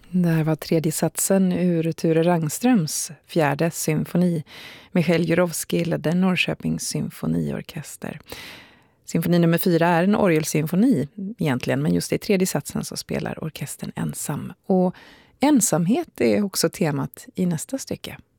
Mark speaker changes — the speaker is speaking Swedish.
Speaker 1: Där var tredje satsen ur Ture Rangströms fjärde symfoni. Michael Jurovski ledde Norrköpings symfoniorkester. Symfoni nummer 4 är en orgelsymfoni egentligen, men just i tredje satsen så spelar orkestern ensam. Och ensamhet är också temat i nästa stycke.